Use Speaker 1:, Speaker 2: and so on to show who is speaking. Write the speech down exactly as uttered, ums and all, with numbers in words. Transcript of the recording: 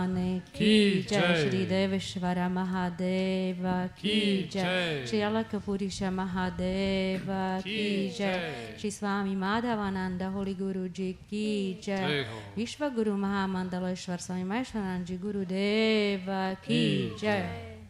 Speaker 1: की जय, श्री देवेश्वर महादेव की जय, श्री अलक पुरुष महादेव की जय, श्री स्वामी माधवानंद होली गुरु जी की जय, विश्व गुरु महामंडलेश्वर स्वामी महेश्वरानंद जी गुरुदेव की जय।